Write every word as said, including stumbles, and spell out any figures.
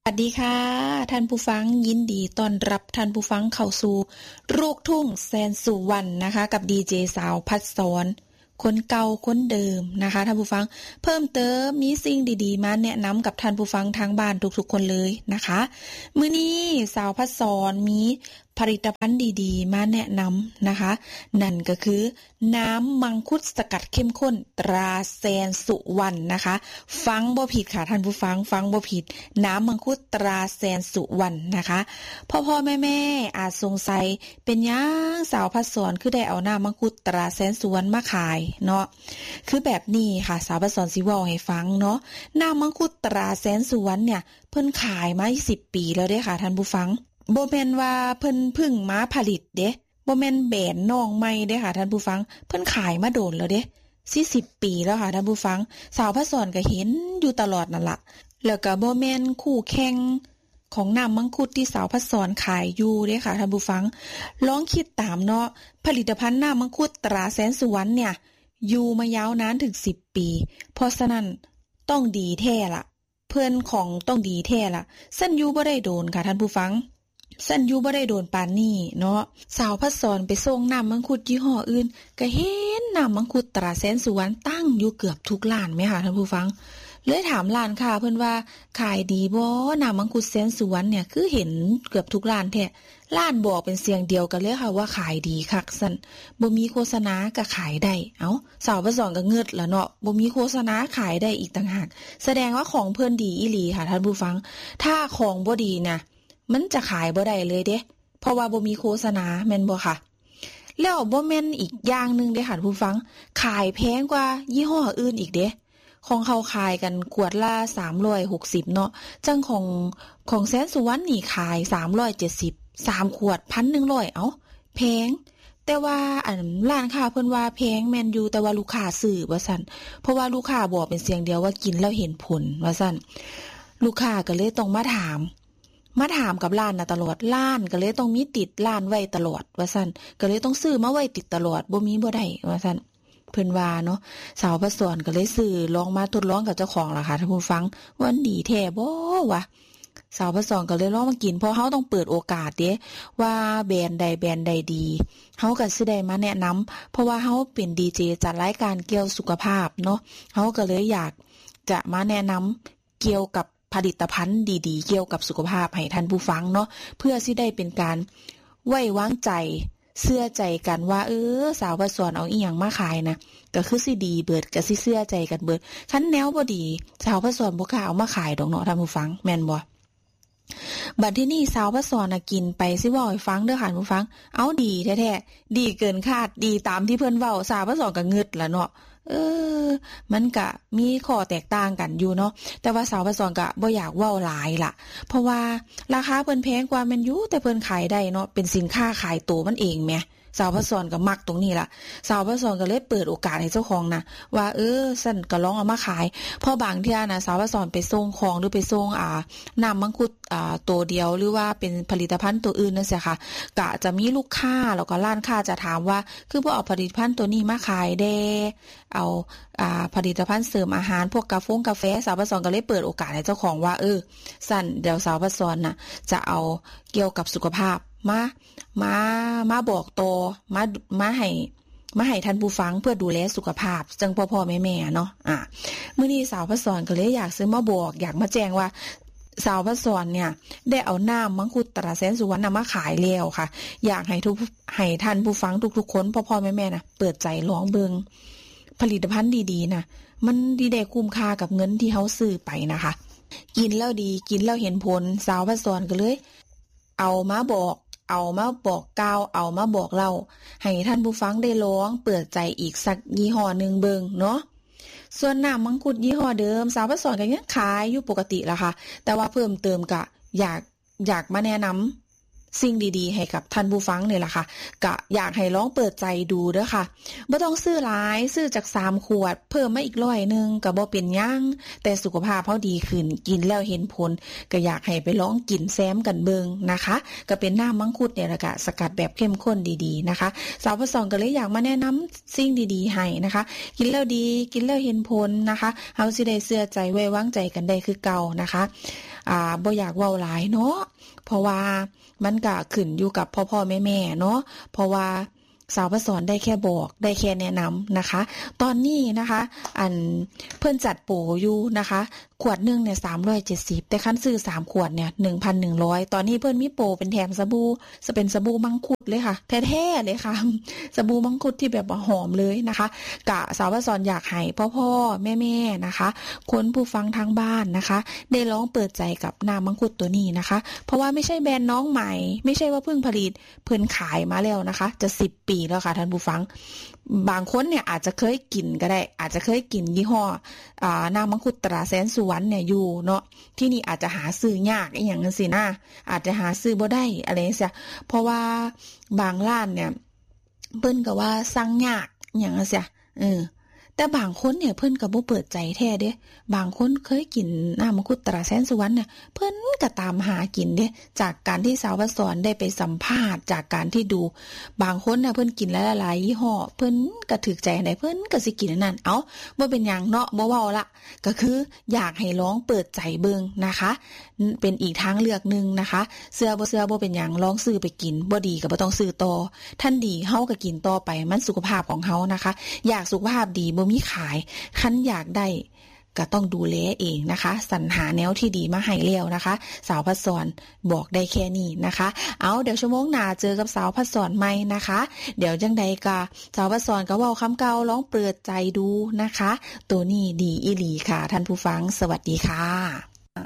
สวัสดีค่ะท่านผู้ฟังยินดีต้อนรับท่านผู้ฟังเข้าสู่ลูกทุ่งแสนสุวรรณนะคะกับดีเจสาวพัดสอนคนเก่าคนเดิมนะคะท่านผู้ฟังเพิ่มเติมมีสิ่งดีๆมาแนะนำกับท่านผู้ฟังทางบ้านทุกๆคนเลยนะคะมื้อนี้สาวพัดสอนมีผลิตภัณฑ์ดีๆมาแนะนำนะคะนั่นก็คือน้ำมังคุดสกัดเข้มข้นตราแสนสุวรรณนะคะฟังบ่ผิดค่ะท่านผู้ฟังฟังบ่ผิดน้ำมังคุดตราแสนสุวรรณนะคะพ่อพ่อแม่แม่อาจสงสัยเป็นยังสาวพัดสอนคือได้เอาน้ำมังคุดตราแสนสุวรรณมาขายเนาะคือแบบนี้ค่ะสาวพัดสอนสิเว้าให้ฟังเนาะน้ำมังคุดตราแสนสุวรรณเนี่ยเพิ่นขายมาสิบปีแล้วเด้ค่ะท่านผู้ฟังบ่แม่นว่าเพิ่นพึ่งมาผลิตเด้บ่แม่นแบรนด์น้องใหม่เด้ค่ะท่านผู้ฟังเพิ่นขายมาโดนแล้วเด้สี่สิบปีแล้วค่ะท่านผู้ฟังสาวพัดสอนก็เห็นอยู่ตลอดนั่นล่ะแล้วก็บ่แม่นคู่แข่งของน้ำมังคุดที่สาวพัดสอนขายอยู่เด้ค่ะท่านผู้ฟังลองคิดตามเนาะผลิตภัณฑ์น้ำมังคุดตราแสนสุวรรณเนี่ยอยู่มายาวนานถึงสิบปีเพราะฉะนั้นต้องดีแท้ล่ะเพิ่นของต้องดีแท้ล่ะซั่นอยู่บ่ได้โดนค่ะท่านผู้ฟังสันอยู่บ่ได้โดนปานนี้เนาะสาวพัดสอนไปส่งน้ำมังคุดยี่ห้ออื่นก็เห็นน้ำมังคุดตราแสนสุวรรณตั้งอยู่เกือบทุกร้านแม่ค่ะท่านผู้ฟังเลยถามร้านค้าเพิ่นว่าขายดีบ่น้ำมังคุดแสนสุวรรณเนี่ยคือเห็นเกือบทุกร้านแท้ร้านบอกเป็นเสียงเดียวกันเลยค่ะว่าขายดีคักซั่นบ่มีโฆษณาก็ขายได้เอ้าสาวพัดสอนก็เงิดล่ะเนาะบ่มีโฆษณาขายได้อีกต่างหากแสดงว่าของเพิ่นดีอีหลีค่ะท่านผู้ฟังถ้าของบ่ดีนะมันจะขายบ่ได้เลยเด้เพราะว่าบ่มีโฆษณาแม่นบ่ค่ะแล้วบ่แม่นอีกอย่างนึงเด้ค่ะผู้ฟังขายแพงกว่ายี่ห้ออื่นอีกเด้ของเขาขายกันขวดละสามร้อยหกสิบเนาะจังของของแสนสุวรรณนี่ขายสามร้อยเจ็ดสิบ สามขวด หนึ่งพันหนึ่งร้อย เอ้าแพงแต่ว่าอันร้านค้าเพิ่นว่าแพงแม่นอยู่แต่ว่าลูกค้าซื้อว่าซั่นเพราะว่าลูกค้าบอกเป็นเสียงเดียวว่ากินแล้วเห็นผลว่าซั่นลูกค้าก็เลยต้องมาถามมาถามกับร้านน่ะตลอดร้านก็เลยต้องมีติดร้านไว้ตลอดว่าซั่นก็เลยต้องซื้อมาไว้ติดตลอดบ่มีบ่ได้ว่าซั่นเพิ่นว่าเนาะสาวพัดสอนก็เลยซื้อลองมาทดลองกับเจ้าของล่ะค่ะท่านผู้ฟังว่าดีแท้บ่วะสาวพัดสอนก็เลยลองมากินเพราะเฮาต้องเปิดโอกาสเด้ว่าแบรนด์ใดแบรนด์ใดดีเฮาก็สิได้มาแนะนำเพราะว่าเฮาเป็นดีเจจัดรายการเกี่ยวสุขภาพเนาะเฮาก็เลยอยากจะมาแนะนำเกี่ยวกับผลิตภัณฑ์ดีๆเกี่ยวกับสุขภาพให้ท่านผู้ฟังเนาะเพื่อสิได้เป็นการไว้วางใจเชื่อใจกันว่าเออสาวพัดสอนเอาอีหยังมาขายนะก็คือสิดีเบิดก็สิเชื่อใจกันเบิดคันแนวบ่ดีสาวพัดสอนบ่กล้าเอามาขายดอกเนาะท่านผู้ฟังแม่นบ่บัดที่นี่สาวพัดสอนน่ะกินไปสิเว้าให้ฟังเด้อค่ะท่านผู้ฟังเอาดีแท้ๆดีเกินคาดดีตามที่เพิ่นเว้าสาวพัดสอนก็งึดล่ะเนาะเออมันก็มีข้อแตกต่างกันอยู่เนาะแต่ว่าสาวพัดสอนก็บ่อยากเว้าหลายล่ะเพราะว่าราคาเพิ่นแพงกว่าแม่นอยู่แต่เพิ่นขายได้เนาะเป็นสินค้าขายตัวมันเองแหมสาวพัดสอนก็มักตรงนี้ล่ะสาวพัดสอนก็เลยเปิดโอกาสให้เจ้าของนะว่าเออซั่นก็ลองเอามาขายเพราะบางเที่ยนะสาวพัดสอนไปส่งของหรือไปส่งอ่าน้ำมังคุดอ่าตัวเดียวหรือว่าเป็นผลิตภัณฑ์ตัวอื่นนั่นสิค่ะก็จะมีลูกค้าแล้วก็ร้านค้าจะถามว่าคือบ่เอาผลิตภัณฑ์ตัวนี้มาขายแดเอาอ่าผลิตภัณฑ์เสริมอาหารพวกกาแฟกาแฟสาวพัดสอนก็เลยเปิดโอกาสให้เจ้าของว่าเออซั่นเดี๋ยวสาวพัดสอนน่ะจะเอาเกี่ยวกับสุขภาพมามามาบอกต่อมามาให้มาให้ท่านผู้ฟังเพื่อดูแลสุขภาพจังพ่อๆแม่ๆเนาะอ่ะมื้อนี้สาวพัดสอนก็เลยอยากซื้อมาบอกอยากมาแจ้งว่าสาวพัดสอนเนี่ยได้เอาน้ำมังคุดตราแสนสุวรรณมาขายแล้วค่ะอยากให้ทุกให้ท่านผู้ฟังทุกๆคนพ่อๆแม่ๆนะเปิดใจลองเบิ่งผลิตภัณฑ์ดีๆนะมันดีได้คุ้มค่ากับเงินที่เฮาซื้อไปนะคะกินแล้วดีกินแล้วเห็นผลสาวพัดสอนก็เลยเอามาบอกเอามาบอกกล่าวเอามาบอกเล่าให้ท่านผู้ฟังได้ลองเปิดใจอีกสักยี่ห้อนึงเบิ่งเนาะส่วนน้ำมังคุดยี่ห้อเดิมสาวพัดสอนก็ยังขายอยู่ปกติล่ะค่ะแต่ว่าเพิ่มเติมก็อยากอยากมาแนะนำสิ่งดีๆให้กับท่านผู้ฟังนี่แหละค่ะก็อยากให้ลองเปิดใจดูเด้อค่ะบ่ต้องซื้อหลายซื้อจากสามขวดเพิ่มมาอีกร้อยนึงก็บ่เป็นหยังแต่สุขภาพเฮาดีขึ้นกินแล้วเห็นผลก็อยากให้ไปลองกินแซมกันเบิ่งนะคะก็เป็นน้ำมังคุดเนี่ยแหละค่ะสกัดแบบเข้มข้นดีๆนะคะสาวพัดสอนก็เลยอยากมาแนะนำสิ่งดีๆให้นะคะกินแล้วดีกินแล้วเห็นผลนะคะเฮาสิได้เชื่อใจไว้วางใจกันได้คือเก่านะคะอ่าบ่อยากเว้าหลายเนาะเพราะว่ามันก็ขึ้นอยู่กับพ่อๆแม่ๆเนาะเพราะว่าสาวพัดสอนได้แค่บอกได้แค่แนะนำนะคะตอนนี้นะคะอันเพิ่นจัดโปรอยู่นะคะขวดนึงเนี่ยสามร้อยเจ็ดสิบแต่คันซื้อสามขวดเนี่ย หนึ่งพันหนึ่งร้อย ตอนนี้เพิ่นมีโปรเป็นแถมสบู่จะเป็นสบู่มังคุดเลยค่ะแท้ๆเลยค่ะสบู่มังคุดที่แบบหอมเลยนะคะกะสาวพัดสอนอยากให้พ่อๆแม่ๆนะคะคนผู้ฟังทางบ้านนะคะได้ลองเปิดใจกับน้ำมังคุดตัวนี้นะคะเพราะว่าไม่ใช่แบรนด์น้องใหม่ไม่ใช่ว่าเพิ่งผลิตเพิ่นขายมาแล้วนะคะจะสิบปีแล้วค่ะท่านผู้ฟังบางคนเนี่ยอาจจะเคยกินก็ได้อาจจะเคยกินยี่ห้ออ่าน้ำมังคุดตราแสนสุวรรณเนี่ยอยู่เนาะที่นี่อาจจะหาซื้อยากอีหยังจังซี่นะอาจจะหาซื้อบ่ได้อะไรจังซี่เพราะว่าบางร้านเนี่ยเพิ่นก็ว่าสั่งยากอีหยังจังซี่เออแต่บางคนเนี่ยเพิ่นก็บ่เปิดใจแท้เด้บางคนเคยกินน้ำมังคุดตราแสนสุวรรณเนี่ยเพิ่นก็ตามหากินเด้จากการที่สาวพัดสอนได้ไปสัมภาษณ์จากการที่ดูบางคนน่ะเพิ่นกินหลายๆยี่ห้อเพิ่นก็ถูกใจอันใดเพิ่นก็สิกินอันนั้นเอ้าบ่เป็นหยังเนาะบ่เว้าละก็คืออยากให้ลองเปิดใจเบิ่งนะคะเป็นอีกทางเลือกนึงนะคะเสื้อบ่เสื้อบ่เป็นหยังลองซื้อไปกินบ่ดีก็บ่ต้องซื้อต่อท่านดีเฮาก็กินต่อไปมันสุขภาพของเฮานะคะอยากสุขภาพดีบ่มีขายคันอยากได้ก็ต้องดูแลเองนะคะสรรหาแนวที่ดีมาให้แล้วนะคะสาวพัดสอนบอกได้แค่นี้นะคะเอาเดี๋ยวชั่วโมงหน้าเจอกับสาวพัดสอนใหม่นะคะเดี๋ยวจังใดก็สาวพัดสอนก็เว้าคำเก่าลองเปิดใจดูนะคะตัวนี้ดีอีหลีค่ะท่านผู้ฟังสวัสดีค่ะ